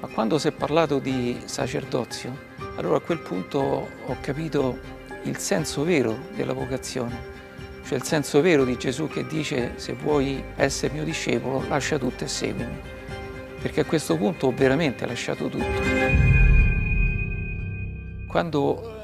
Ma quando si è parlato di sacerdozio, allora a quel punto ho capito il senso vero della vocazione, cioè il senso vero di Gesù che dice: se vuoi essere mio discepolo, lascia tutto e seguimi. Perché a questo punto ho veramente lasciato tutto. Quando